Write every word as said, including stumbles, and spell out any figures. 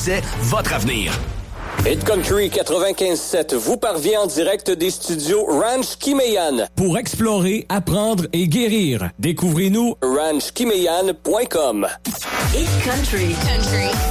choisissait votre avenir. Hit Country quatre-vingt-quinze sept vous parvient en direct des studios Ranch Kimeyan. Pour explorer, apprendre et guérir, découvrez-nous ranch kimeyan point com. Hit Country. Country.